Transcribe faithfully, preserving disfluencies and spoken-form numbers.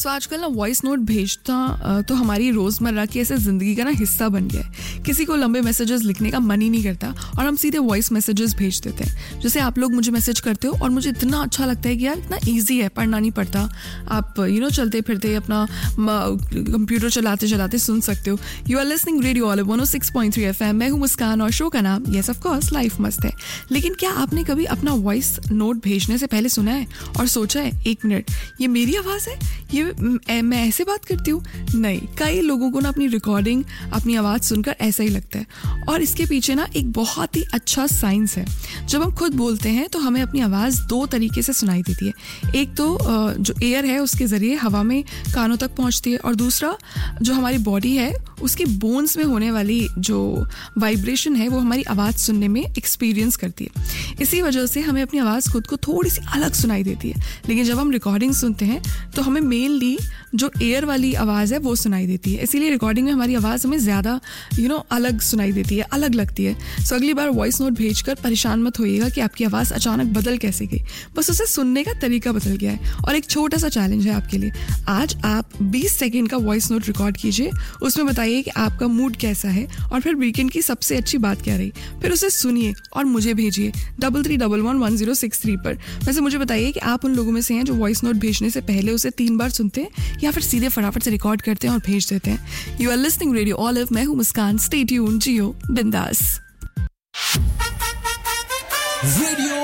सो आजकल ना voice note भेजना तो हमारी रोज़मर्रा की ऐसे ज़िंदगी का ना हिस्सा बन गया है। किसी को लंबे मैसेजेस लिखने का मन ही नहीं करता और हम सीधे वॉइस मैसेजेस भेज देते हैं। जैसे आप लोग मुझे मैसेज करते हो और मुझे इतना अच्छा लगता है कि यार इतना ईजी है, पढ़ना नहीं पड़ता, आप यू नो चलते फिरते अपना कंप्यूटर चलाते चलाते सुन सकते हो। You are listening radio all one O six point three F M. मैं हूँ मुस्कान और शो का नाम यस ऑफ कोर्स लाइफ मस्त है। लेकिन क्या आपने कभी अपना वॉइस नोट भेजने से पहले सुना है और सोचा है एक मिनट ये मेरी आवाज़ है, ये मैं ऐसे बात करती हूँ? नहीं, कई लोगों को ना अपनी रिकॉर्डिंग, अपनी आवाज़ सुनकर ऐसा ही लगता है। और इसके पीछे ना एक बहुत ही अच्छा साइंस है। जब हम खुद बोलते हैं तो हमें अपनी आवाज़ दो तरीके से सुनाई देती है। एक तो जो एयर है उसके ज़रिए हवा में कानों तक पहुँचती है, और दूसरा जो हमारी बॉडी है उसकी बोन्स में होने वाली जो वाइब्रेशन है वो हमारी आवाज़ सुनने में एक्सपीरियंस करती है। इसी वजह से हमें अपनी आवाज़ खुद को थोड़ी सी अलग सुनाई देती है। लेकिन जब हम रिकॉर्डिंग सुनते हैं तो हमें मेनली जो एयर वाली आवाज़ है वो सुनाई देती है। इसीलिए रिकॉर्डिंग में हमारी आवाज़ हमें ज़्यादा यू नो अलग सुनाई देती है, अलग लगती है। सो अगली बार वॉइस नोट भेजकर परेशान मत होइएगा कि आपकी आवाज़ अचानक बदल कैसे गई, बस उसे सुनने का तरीका बदल गया है। और एक छोटा सा चैलेंज है आपके लिए, आज आप बीस सेकेंड का वॉइस नोट रिकॉर्ड कीजिए, उसमें बताइए कि आपका मूड कैसा है और फिर वीकेंड की सबसे अच्छी बात क्या रही, फिर उसे सुनिए और मुझे भेजिए double three double one one zero six three पर। वैसे मुझे बताइए कि आप उन लोगों में से हैं जो वॉइस नोट भेजने से पहले उसे तीन बार सुनते हैं या फिर सीधे फटाफट से रिकॉर्ड करते हैं और भेज देते हैं। You are listening radio olive, मैं हूँ मुस्कान। स्टे ट्यून्ड, जियो बिंदास। रेडियो